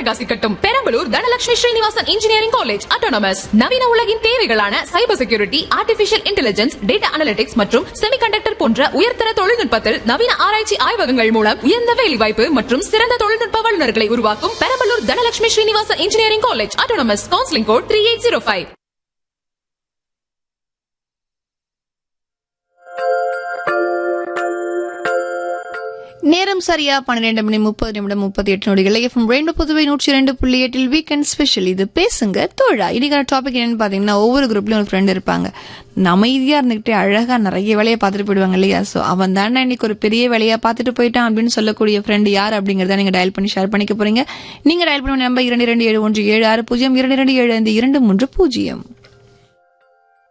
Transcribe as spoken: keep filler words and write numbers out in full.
பிரகாசிக்கட்டும். Perambalur Dhanalakshmi Srinivasan engineering college autonomous. நவீன உலகின் தேவைகளான cyber security, artificial intelligence, data analytics மற்றும் செமிகண்டக்டர் போன்ற உயர்தர தொழில்நுட்பத்தில் நவீன ஆராய்ச்சி ஆய்வகங்கள் மூலம் உயர்ந்த வேலைவாய்ப்பு மற்றும் சிறந்த தொழில்நுட்ப வல்லுநர்களை உருவாக்கும் Perambalur Dhanalakshmi Srinivasan engineering college autonomous. Counselling code three eight zero five. நேரம் சரியா பன்னிரண்டு மணி முப்பது நிமிடம் முப்பத்தி எட்டு நொடிகள். எஃப்எம் ரெயின்போ புதுவை நூற்றி இரண்டு புள்ளி எட்டில் வீக்கெண்ட் ஸ்பெஷல். இது பேசுங்க தோழா. இன்னைக்கான டாபிக் என்னன்னு பாத்தீங்கன்னா, ஒவ்வொரு குரூப்லயும் ஒரு ஃப்ரெண்ட் இருப்பாங்க. அமைதியா இருந்துகிட்டே அழகா நிறைய வேலையை பார்த்துட்டு போயிடுவாங்க இல்லையா? சோ அவன் தானே இன்னைக்கு ஒரு பெரிய வேலையா பார்த்துட்டு போயிட்டான் அப்படின்னு சொல்லக்கூடிய ஃப்ரெண்ட் யார் அப்படிங்கறத நீங்க டயல் பண்ணி ஷேர் பண்ணிக்க போறீங்க. நீங்க டயல் பண்ண நம்பர் இரண்டு இரண்டு ஏழு ஒன்று ஏழு ஆறு பூஜ்ஜியம் இரண்டு இரண்டு ஏழு ஐந்து இரண்டு மூன்று பூஜ்ஜியம்.